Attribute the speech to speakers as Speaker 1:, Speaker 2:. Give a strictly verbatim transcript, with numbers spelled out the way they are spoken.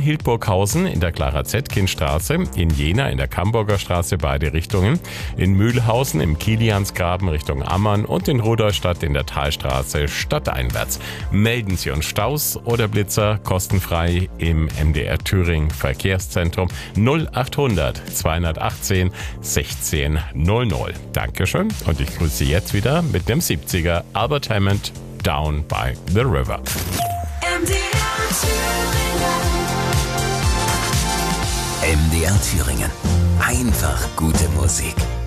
Speaker 1: Hildburghausen in der Clara-Zetkin-Straße, in Jena in der Camburger Straße beide Richtungen, in Mühlhausen im Kiliansgraben Richtung Ammann und in Rudolstadt in der Talstraße stadteinwärts. Melden Sie uns Staus oder Blitzer kostenfrei im M D R Thüringen Verkehrszentrum null achthundert zweihundertachtzehn sechzehn null null. Dankeschön und ich grüße Sie jetzt wieder mit dem siebziger Albert Hammond Down by the River.
Speaker 2: M D R Thüringen.
Speaker 3: M D R Thüringen. Einfach gute Musik.